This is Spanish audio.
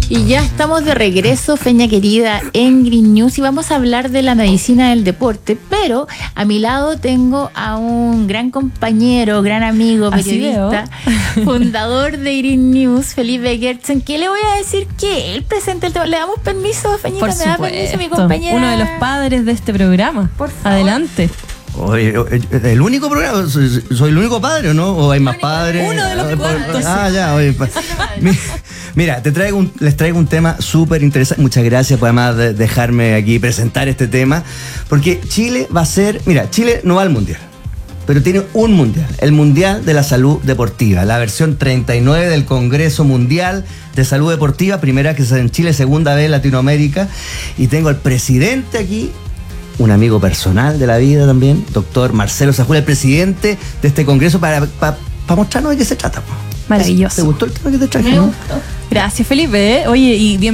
Y ya estamos de regreso, Feña querida, en Green News, y vamos a hablar de la medicina del deporte, pero a mi lado tengo a un gran compañero, gran amigo, periodista, fundador de Green News, Felipe Gertzen, que le voy a decir que él presenta el tema. ¿Le damos permiso, Feñita? Por ¿Me da permiso, mi compañera? Uno de los padres de este programa. Por favor. Adelante. Oye, el único programa, soy el único padre, ¿no? ¿O hay más padres? Uno de los cuantos. Ya, oye. Mira, les traigo un tema súper interesante. Muchas gracias por además dejarme aquí presentar este tema. Porque Chile va a ser, mira, Chile no va al mundial, pero tiene un mundial, el Mundial de la Salud Deportiva, la versión 39 del Congreso Mundial de Salud Deportiva, primera que se hace en Chile, segunda vez en Latinoamérica. Y tengo al presidente aquí, un amigo personal de la vida también, doctor Marcelo Zajula, el presidente de este congreso, para mostrarnos de qué se trata. Maravilloso. ¿Te gustó el tema que te traje? Me gustó. Gracias, Felipe. Oye, y bien